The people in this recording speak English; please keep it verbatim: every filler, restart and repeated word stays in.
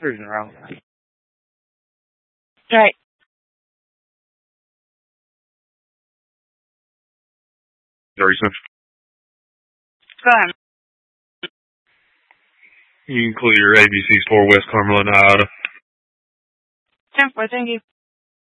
Cruising around. Right. thirty-six. Go ahead. You can clear A B C Store, West Cumberland, Iowa. ten four, thank you.